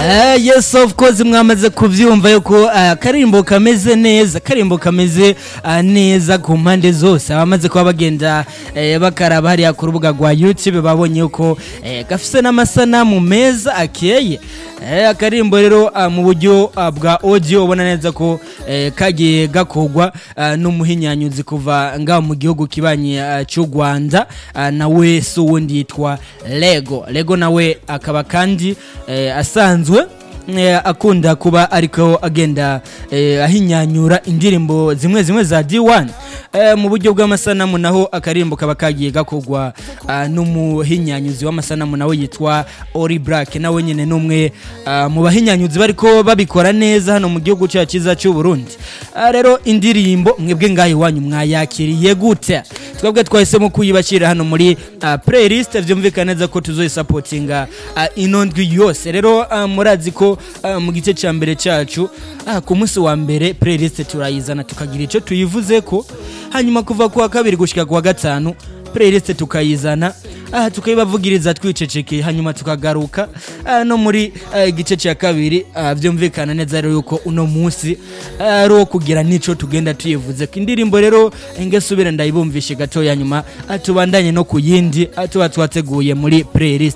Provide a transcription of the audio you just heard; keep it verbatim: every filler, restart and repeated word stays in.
Uh, yes of course mwamaze kuvyumva yuko uh, karimbo kameze neza karimbo kameze uh, neza ku mpande zose abamaze kuba bagenda uh, bakaraba hariya ku rubuga rwa YouTube babonye yuko uh, gafise n'amasanamu meza akeye uh, akarimbo rero uh, mu buryo uh, bwa audio ubona neza ko uh, kagiye gakogwa uh, n'umuhinyanyuzi kuva ngaho mu gihugu kibanye uh, cy'u Rwanda uh, nawe so wundi yitwa Lego Lego nawe akaba kandi uh, asanzwe Eh, akunda kuba ariko agenda eh, ahinyanyura indirimbo zimwe zimwe za D one eh, mu buryo bw'amasanamu naho akarimbo kaba kagiye gakogwa uh, n'umuhinyanyuzi w'amasanamu nawe yitwa Ori Black nawe nyene numwe uh, mu bahinyanyuzi bariko babikora neza hano mu gihugu cya kiza cy'u Burundi. Uh, rero indirimbo mwebwe ngahe wanyu mwayakiriye gute? Twebwe twahisemo kuyibakira hano muri uh, playlist vyumvikana neza ko tuzoyisupportinga uh, inondwi yose. Rero uh, murazi ko uh, mu gice cya mbere cyacu uh, ku munsi wa mbere playlist turayizana tukagira ico tuyivuze ko hanyuma kuva ku wa kabiri gushika ku wa gatanu playlist tukayizana aha tukayibavugiriza twiceceke hanyuma tukagaruka uh, no muri uh, gice cya kabiri uh, vyumvikana neza rero yuko uno munsi uh, ro kugira nico tugenda tuyivuze ko indirimbo rero engesubira ndayibumvishe gato ya nyuma uh, tubandanye no kuyindi uh, tuba twateguye muri playlist.